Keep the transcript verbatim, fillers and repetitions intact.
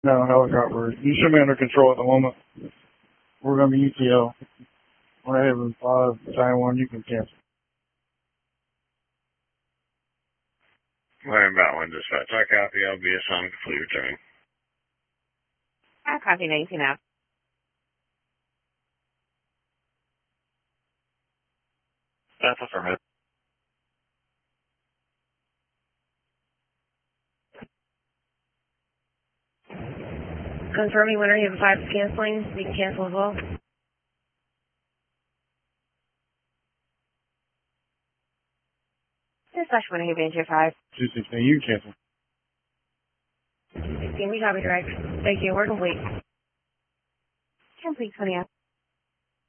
No, helicopter. You should be under control at the moment. We're going to be U T L. We're having five, Taiwan, you can cancel. Worry about one dispatch. I copy. I'll be assigned complete return. I copy nineteen now. That's affirmative. Confirming when you have five canceling, so you can cancel as well. Dispatch when you have five. two sixteen, you can cancel. two sixteen, we copy direct. Thank you, we're complete. Complete, twenty.